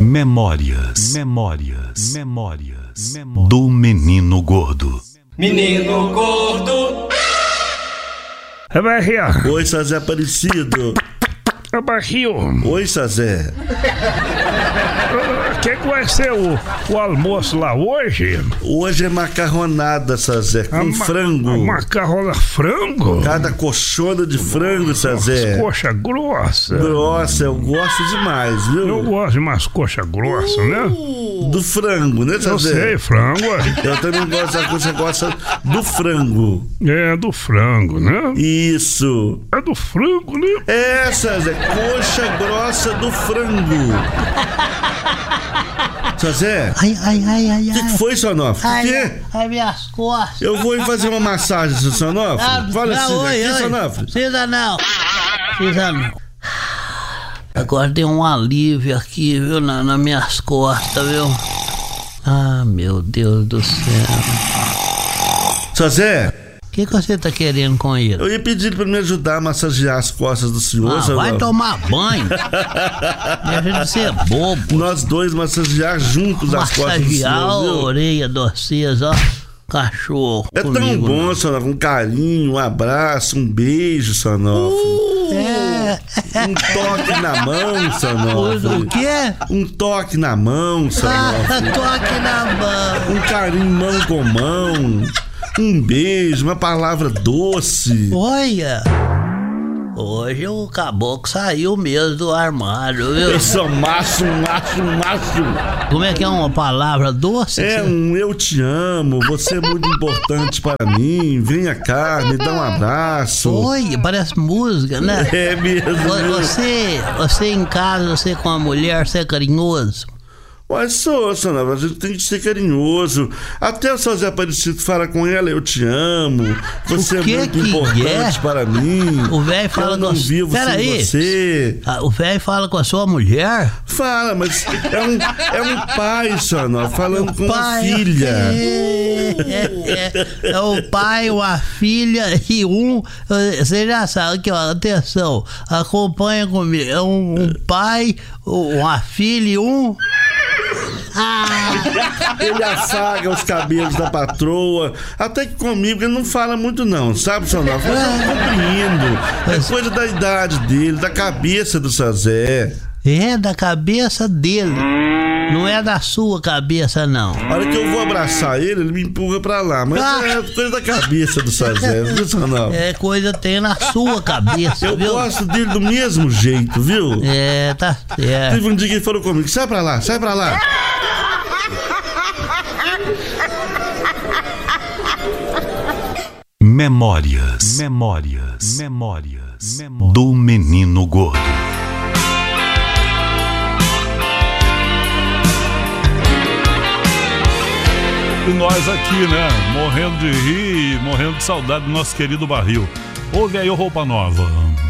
Memórias do Menino Gordo. Menino Gordo. É barriga. Oi, Sazé Aparecido. É barril. Oi, Sazé. O que vai ser o almoço lá hoje? Hoje é macarronada, Sazé, com frango. Macarrona frango? Cada coxona de frango, Sazé. Coxa grossa. Grossa, eu gosto demais, viu? Eu gosto de umas coxas grossas, né? Do frango, né, Sazé? Eu sei, frango. Eu também gosto da coisa, você gosta do frango. É, do frango, né? Isso. É do frango, né? É, Sazé, coxa grossa do frango. Sazé? Ai. O que foi, Sonofre? O quê? Ai, minhas costas. Eu vou fazer uma massagem, seu Sonofre. Fala assim, aqui, Sonofre. Precisa não. Agora deu um alívio aqui, viu, nas minhas costas, viu? Ah, meu Deus do céu. Sazé? O que você tá querendo com isso? Eu ia pedir pra me ajudar a massagear as costas do senhor, vai tomar banho. Deixa de ser bobo. Nós dois massagear juntos as costas do senhor, Massagear a viu? orelha de vocês, ó. Cachorro. É comigo, tão bom, Sonofre, um carinho, um abraço, um beijo, Sonofre. Um toque na mão, Sonofre. O quê? Um toque na mão, Sonofre. Toque na mão. Um carinho mão com mão. Um beijo, uma palavra doce. Olha, hoje o caboclo saiu mesmo do armário, viu? Eu sou macho. Como é que é uma palavra doce? É um eu te amo, você é muito importante para mim. Venha cá, me dá um abraço. Oi, parece música, né? É mesmo. Você em casa, você com a mulher, você é carinhoso? Mas sou, Sonofre, a gente tem que ser carinhoso. Até o Sazé Aparecido fala com ela, eu te amo. Você é muito importante para mim. O velho fala eu não vivo sem você. O velho fala com a sua mulher? Fala, mas é um pai, Sonofre, falando com uma filha. É o pai, uma filha e você já sabe que, ó, atenção, acompanha comigo. É um pai, uma filha e Ele afaga os cabelos da patroa. Até que comigo ele não fala muito não, sabe, Sonofre? Mas eu compreendo. É coisa da idade dele, da cabeça do Sazé. É da cabeça dele. Não é da sua cabeça, não. A hora que eu vou abraçar ele, ele me empurra pra lá. Mas é coisa da cabeça do Sazé, viu, Sonofre? É coisa que tem na sua cabeça, eu viu? gosto dele do mesmo jeito, viu? É, tá certo. Teve um dia que ele falou comigo, sai pra lá. Memórias do Menino Gordo. E nós aqui, né, morrendo de rir, morrendo de saudade do nosso querido barril. Ouve aí o Roupa Nova.